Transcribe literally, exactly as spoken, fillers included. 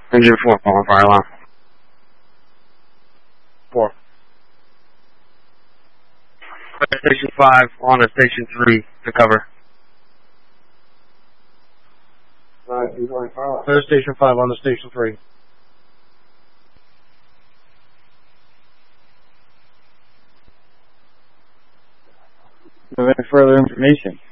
Engine four, calling fire alarm. Four. Station five on to station three to cover. Alright, he's going fire alarm. Clear station five on to station three. Do you have any further information?